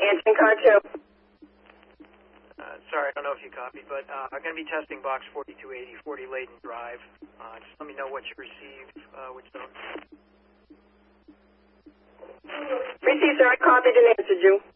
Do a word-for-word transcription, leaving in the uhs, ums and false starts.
Answering car two. Uh, sorry, I don't know if you copied, but uh, I'm going to be testing box forty-two eighty, forty Layden Drive. Uh, just let me know what you received, uh, which zone. Received, sir. I copied and answered you.